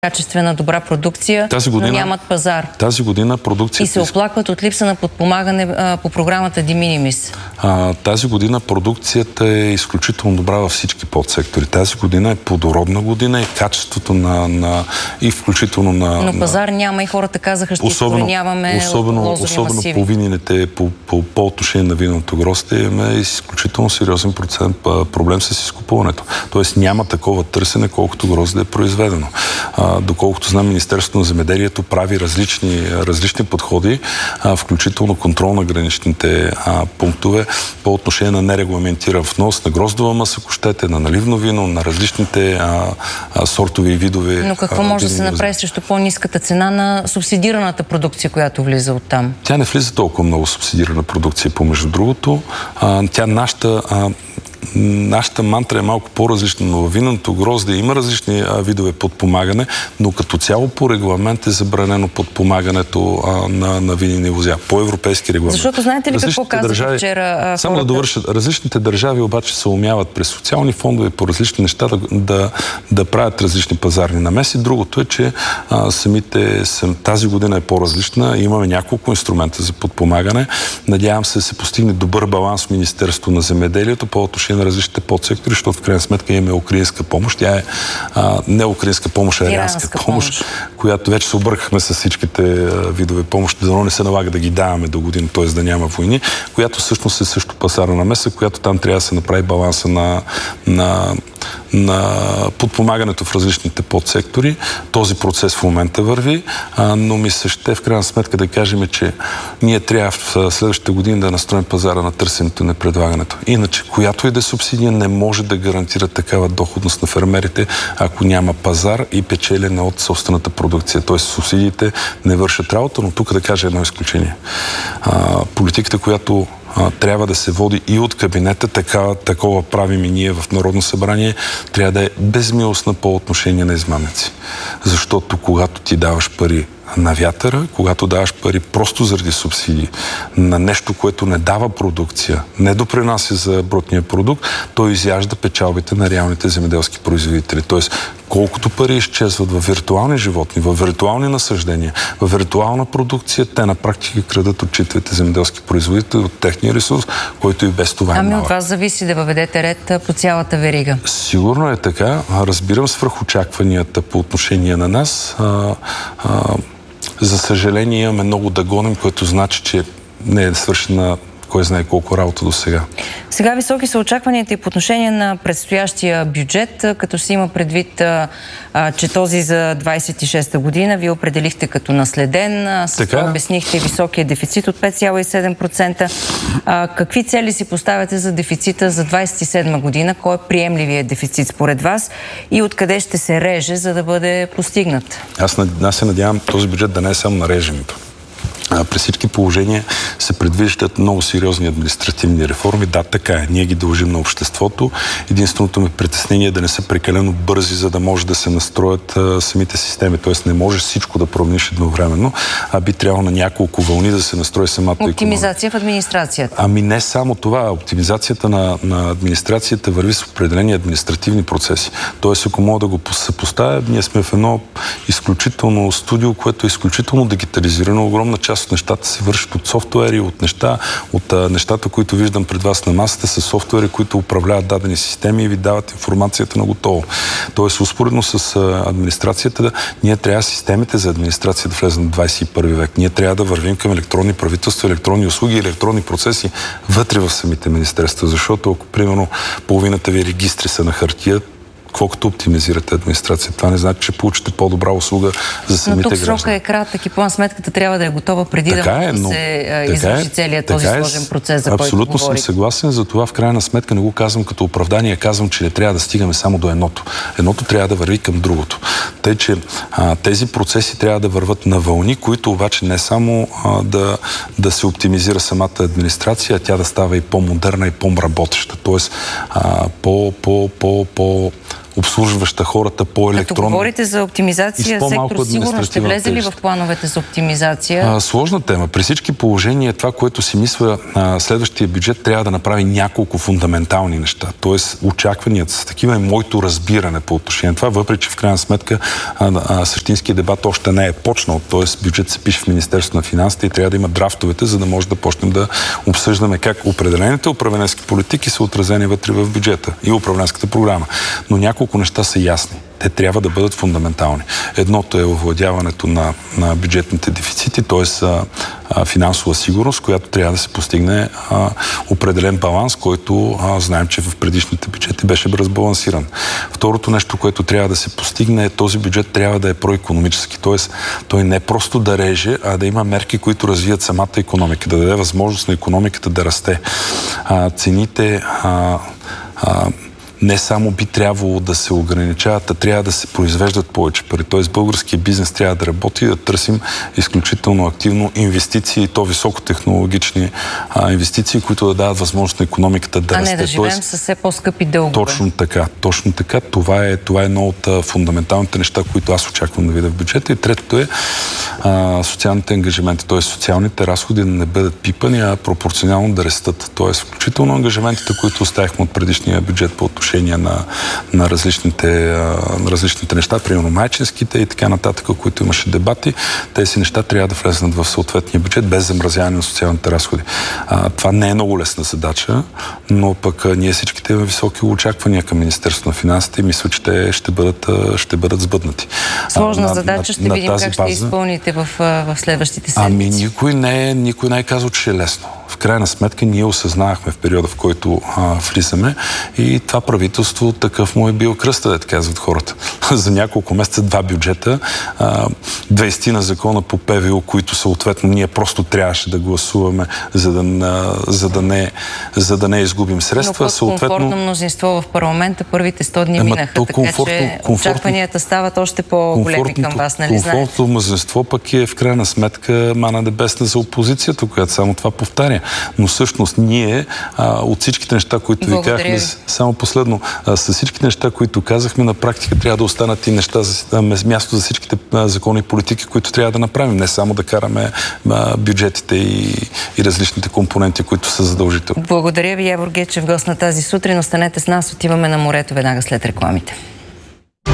качествена, добра продукция, но нямат пазар. Тази година продукцията... И се оплакват от липса на подпомагане по програмата De Minimis. Тази година продукцията е изключително добра във всички подсектори. Тази година е плодородна година и качеството и включително на... Но пазар няма и хората казаха, ще изкореняваме лозови масиви. По винините, по отношение на виното грозде имаме изключително сериозен проблем с изкупуването. Тоест няма такова търсене, колкото грозде е произведено. Доколкото знам, Министерството на земеделието прави различни подходи, включително контрол на граничните пунктове по отношение на нерегламентиран внос на гроздова маса, ако щете, на наливно вино, на различните сортови и видове. Но какво може да се направи срещу по-ниската цена на субсидираната продукция, която влиза оттам? Тя не влиза толкова много субсидирана продукция, помежду другото. Нашата мантра е малко по-различна, но във виненото грозде има различни видове подпомагане, но като цяло по регламент е забранено подпомагането на винени лозя. По европейски регламент. Защото знаете ли какво казаха вчера Само да довършат. Различните държави обаче се умяват през социални фондове по различни неща да правят различни пазарни намеси. Другото е, че тази година е по-различна. Имаме няколко инструмента за подпомагане. Надявам се да се постигне добър баланс в Министерството на земеделието по отношение на различните подсектори, защото в крайна сметка имаме украинска помощ. Тя е не украинска помощ, а иранска помощ, която вече се объркахме с всичките видове помощи, дано не се налага да ги даваме до година, т.е. да няма войни, която всъщност е също пазарна намеса, която там трябва да се направи баланса на подпомагането в различните подсектори. Този процес в момента върви, но ми се ще в крайна сметка да кажем, че ние трябва в следващата година да настроим пазара на търсенето и на предлагането. Иначе, която и да субсидия не може да гарантира такава доходност на фермерите, ако няма пазар и печелене от собствената продукция. Тоест субсидиите не вършат работа, но тук да кажа едно изключение. Политиката, която трябва да се води и от кабинета, такова правим и ние в Народно събрание, трябва да е безмилостна по отношение на измамници. Защото когато ти даваш пари на вятъра, когато даваш пари просто заради субсидии на нещо, което не дава продукция, не допринася за брутния продукт, то изяжда печалбите на реалните земеделски производители. Тоест, колкото пари изчезват във виртуални животни, във виртуални насъждения, във виртуална продукция, те на практика крадат от читавите земеделски производители от техния ресурс, който и без това е малък. От вас зависи да въведете ред по цялата верига. Сигурно е така. Разбирам свръхочакванията по отношение на нас. За съжаление имаме много да гоним, което значи, че не е свършена кой знае колко работа до сега. Сега високи са очакванията и по отношение на предстоящия бюджет, като се има предвид, че този за 26-та година ви определихте като наследен, с това обяснихте високия дефицит от 5,7%. Какви цели си поставяте за дефицита за 27-та година? Кой е приемливият дефицит според вас и откъде ще се реже, за да бъде постигнат? Аз се надявам този бюджет да не е само на режимето. При всички положения се предвиждат много сериозни административни реформи. Да, така е. Ние ги дължим на обществото. Единственото ми притеснение е да не са прекалено бързи, за да може да се настроят самите системи. Тоест не можеш всичко да промениш едновременно, а би трябвало на няколко вълни да се настрои самата икономика. Оптимизация в администрацията. Ами не само това. Оптимизацията на администрацията върви с определени административни процеси. Тоест, ако мога да го съпоставя, ние сме в едно изключително студио, което е изключително дигитализирано. Огромна част от нещата се вършат от софтуери, от нещата, които виждам пред вас на масата, са софтуери, които управляват дадени системи и ви дават информацията на готово. Тоест, успоредно с администрацията, ние трябва системите за администрация да влезат в 21 век. Ние трябва да вървим към електронни правителства, електронни услуги, електронни процеси вътре в самите министерства, защото ако, примерно, половината ви регистри са на хартия, колкото оптимизирате администрация. Това не значи, че получите по-добра услуга за самите граждани. Но тук срока е кратък и план-сметката трябва да е готова преди да се извърши целият този сложен процес, за който говорих. Абсолютно съм съгласен, за това в крайна сметка не го казвам като оправдание, казвам, че не трябва да стигаме само до едното. Едното трябва да върви към другото. Тъй, че тези процеси трябва да върват на вълни, които обаче не само да се оптимизира самата администрация, а тя да става и по-модерна и по-работеща. Тоест, обслужваща хората по-електронно. Като говорите за оптимизация, сектор сигурно ще влезе ли в плановете за оптимизация? Сложна тема. При всички положения това, което си мисля, следващия бюджет трябва да направи няколко фундаментални неща. Тоест, очакванията са такива, е моето разбиране по отношение на това, въпреки че в крайна сметка същинския дебат още не е почнал. Тоест, бюджет се пише в Министерството на финансите и трябва да има драфтовете, за да може да почнем да обсъждаме как определените управленски политики са отразени вътре в бюджета и управленската програма. Но няколко неща са ясни. Те трябва да бъдат фундаментални. Едното е овладяването на бюджетните дефицити, т.е. финансова сигурност, която трябва да се постигне определен баланс, който знаем, че в предишните бюджети беше разбалансиран. Второто нещо, което трябва да се постигне, този бюджет трябва да е проикономически, т.е. той не просто да реже, а да има мерки, които развият самата икономика, да даде възможност на икономиката да расте. Цените не само би трябвало да се ограничават, а трябва да се произвеждат повече пари. Т.е. българския бизнес трябва да работи, да търсим изключително активно инвестиции, и то високотехнологични инвестиции, които да дават възможност на икономиката да расте. А не да живеем с все по-скъпи дългове. Точно така. Това е едно от фундаменталните неща, които аз очаквам да видя в бюджета. И третото е социалните ангажименти, т.е. социалните разходи да не бъдат пипани, а пропорционално да растат. Т.е. включително ангажиментите, които оставихме от предишния бюджет по отношение на различните неща, примерно майчинските и така нататък, които имаше дебати, тези неща трябва да влезнат в съответния бюджет без замразяване на социалните разходи. Това не е много лесна задача, но пък ние всичките имаме високи очаквания към Министерството на финансите и мисля, че те ще бъдат сбъднати. Сложна задача, ще видим как ще изпълните в следващите седмици. Никой не е казал, че е лесно. В крайна сметка ние осъзнавахме в периода, в който влизаме и това правителство такъв му е бил кръста, да казват хората. За няколко месеца 2 бюджета, 20 на закона по ПВО, които съответно ние просто трябваше да гласуваме, за да не изгубим средства. Но комфортно мнозинство в парламента първите 100 дни минаха, така че очакванията стават още по-големи към вас, нали знаете? Комфортно мнозинство пък е в крайна сметка мана небесна за опозицията, която само това повтаря. Но всъщност ние от всичките неща, които ви казахме, само последно, с всичките неща, които казахме, на практика трябва да останат и неща място за всичките закони и политики, които трябва да направим. Не само да караме бюджетите и различните компоненти, които са задължителни. Благодаря ви, Явор Гечев, гост на тази сутрин. Останете с нас, отиваме на морето веднага след рекламите.